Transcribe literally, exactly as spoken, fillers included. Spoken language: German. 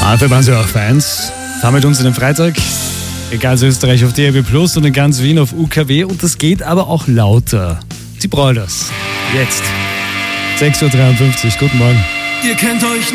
Dafür waren sie auch Fans. Fahren mit uns in den Freitag. In ganz Österreich auf D A B Plus und in ganz Wien auf U K W. Und das geht aber auch lauter. Die Broilers. Jetzt. sechs Uhr dreiundfünfzig. Guten Morgen. Ihr kennt euch